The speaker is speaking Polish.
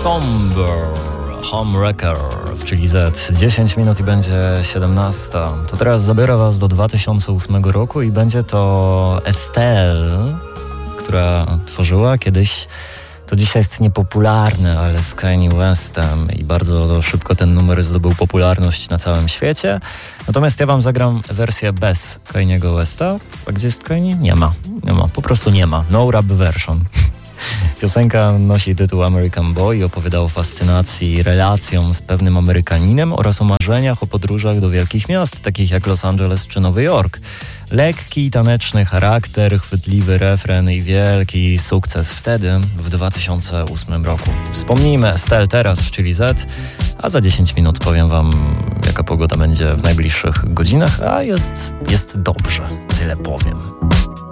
Somber Homewrecker w Chili Z. 10 minut i będzie 17. To teraz zabiorę was do 2008 roku i będzie to Estelle, która tworzyła kiedyś, to dzisiaj jest niepopularny, ale z Kanye Westem i bardzo szybko ten numer zdobył popularność na całym świecie. Natomiast ja wam zagram wersję bez Kanye'ego Westa. A gdzie jest Kanye? Nie ma, po prostu nie ma. No rap version. Piosenka nosi tytuł American Boy i opowiada o fascynacji relacją z pewnym Amerykaninem oraz o marzeniach o podróżach do wielkich miast, takich jak Los Angeles czy Nowy Jork. Lekki, taneczny charakter, chwytliwy refren i wielki sukces wtedy, w 2008 roku. Wspomnijmy Estelle teraz w Chili Z, a za 10 minut powiem wam, jaka pogoda będzie w najbliższych godzinach, a jest dobrze, tyle powiem.